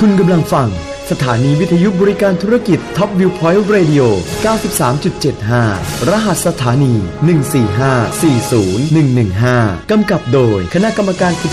คุณกำลังฟังสถานีวิทยุบริการธุรกิจ Top View Point Radio 93.75 รหัสสถานี 14540 115 กำกับโดยคณะกรรมการกิจ